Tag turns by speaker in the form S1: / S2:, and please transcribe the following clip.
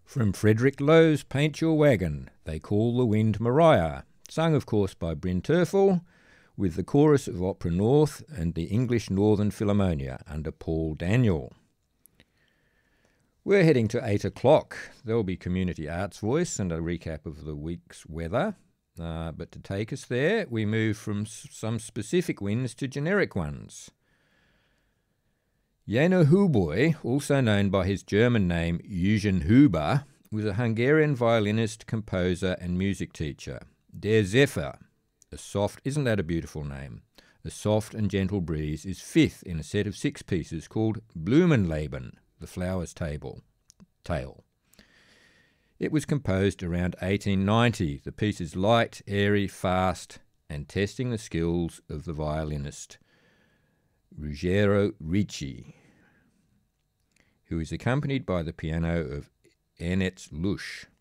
S1: From Frederick Lowe's Paint Your Wagon, They Call the Wind Maria, sung of course by Bryn Terfel, with the chorus of Opera North and the English Northern Philharmonia under Paul Daniel. We're heading to 8 o'clock. There'll be Community Arts Voice and a recap of the week's weather. But to take us there, we move from some specific winds to generic ones. János Huboly, also known by his German name Eugen Huber, was a Hungarian violinist, composer and music teacher. Der Zephyr, isn't that a beautiful name? A soft and gentle breeze is fifth in a set of 6 pieces called Blumenleben, the Flowers Tale. It was composed around 1890. The piece is light, airy, fast, and testing the skills of the violinist Ruggero Ricci, who is accompanied by the piano of Ernest Lusch.